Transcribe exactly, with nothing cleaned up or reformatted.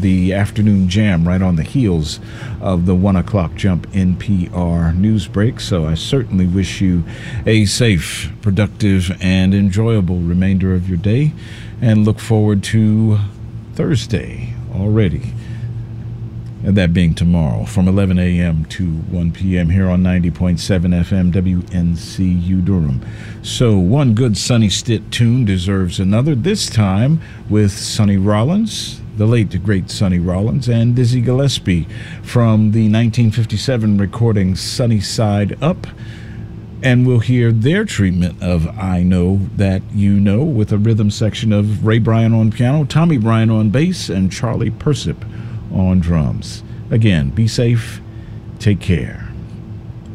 the afternoon jam right on the heels of the one o'clock jump N P R news break. So I certainly wish you a safe, productive, and enjoyable remainder of your day, and look forward to Thursday already. And that being tomorrow from eleven a.m. to one p.m. here on ninety point seven F M W N C U Durham. So one good Sonny Stitt tune deserves another, this time with Sonny Rollins, the late great Sonny Rollins, and Dizzy Gillespie from the nineteen fifty-seven recording Sunny Side Up. And we'll hear their treatment of I Know That You Know with a rhythm section of Ray Bryan on piano, Tommy Bryan on bass, and Charlie Persip on drums. Again, be safe, take care.